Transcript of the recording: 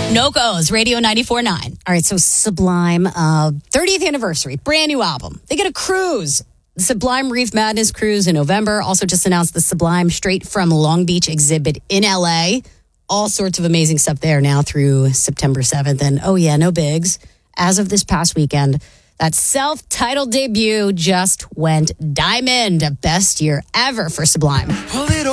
No Goes, Radio 94.9. All right, so Sublime, 30th anniversary, brand new album. They get a cruise. The Sublime Reef Madness cruise in November. Also just announced the Sublime Straight from Long Beach exhibit in LA. All sorts of amazing stuff there now through September 7th. And oh yeah, no bigs. As of this past weekend, that self-titled debut just went diamond. Best year ever for Sublime.